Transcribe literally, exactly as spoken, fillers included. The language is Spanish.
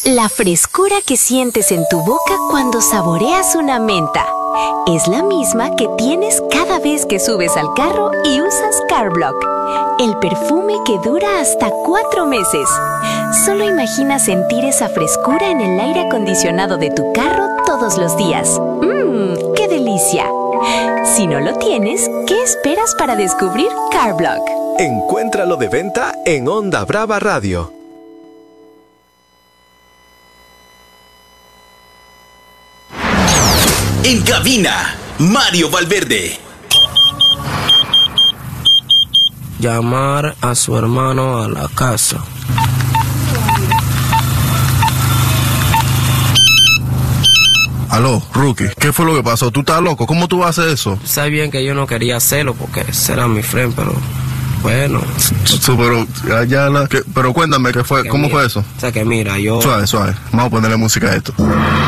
La frescura que sientes en tu boca cuando saboreas una menta es la misma que tienes cada vez que subes al carro y usas Carblock, el perfume que dura hasta cuatro meses. Solo imagina sentir esa frescura en el aire acondicionado de tu carro todos los días. ¡Mmm, qué delicia! Si no lo tienes, ¿qué esperas para descubrir Carblock? Encuéntralo de venta en Onda Brava Radio. En cabina, Mario Valverde. Llamar a su hermano a la casa. Aló, Rookie, ¿qué fue lo que pasó? ¿Tú estás loco? ¿Cómo tú vas a hacer eso? Sabes bien que yo no quería hacerlo porque ese era mi friend, pero bueno. So, pero, ya la, que, pero cuéntame, ¿qué fue? Que ¿Cómo mira, fue eso? O sea que mira, yo... Suave, suave. Vamos a ponerle música a esto.